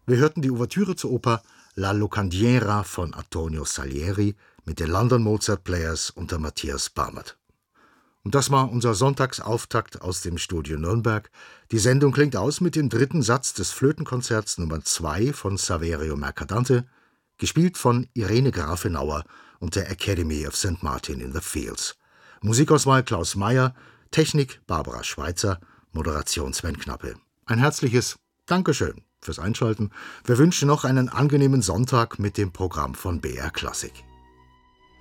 Wir hörten die Ouvertüre zur Oper La Locandiera von Antonio Salieri mit den London Mozart Players unter Matthias Barmert. Und das war unser Sonntagsauftakt aus dem Studio Nürnberg. Die Sendung klingt aus mit dem dritten Satz des Flötenkonzerts Nummer 2 von Saverio Mercadante, gespielt von Irene Grafenauer und der Academy of St. Martin in the Fields. Musikauswahl Klaus Meyer, Technik Barbara Schweitzer, Moderation Sven Knappe. Ein herzliches Dankeschön fürs Einschalten. Wir wünschen noch einen angenehmen Sonntag mit dem Programm von BR Klassik.